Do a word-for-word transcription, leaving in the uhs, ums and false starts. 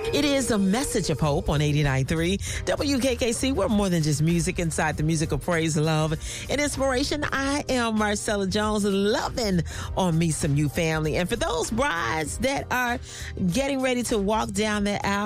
It is a message of hope on eighty-nine point three W K K C. We're more than just music inside the music of praise, love, and inspiration. I am Marcella Jones, loving on me some you family. And for those brides that are getting ready to walk down the aisle,